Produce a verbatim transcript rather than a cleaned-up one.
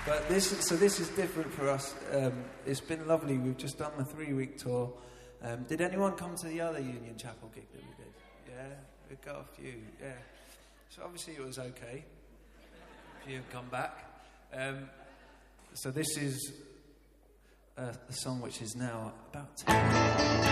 But this, so this is different for us. Um, it's been lovely. We've just done the three-week tour. Um, did anyone come to the other Union Chapel gig that we did? Yeah, we got a few. Yeah. So obviously it was okay. If you come back. Um, so this is uh, a song which is now about to